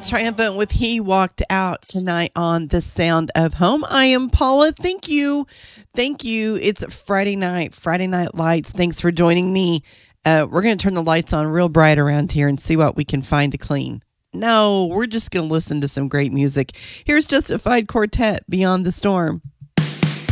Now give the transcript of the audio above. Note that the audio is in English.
Triumphant with He Walked Out tonight on The Sound of Home. I am Paula. Thank you. Thank you. It's Friday night lights. Thanks for joining me. We're going to turn the lights on real bright around here and see what we can find to clean. No, we're just going to listen to some great music. Here's Justified Quartet, Beyond the Storm.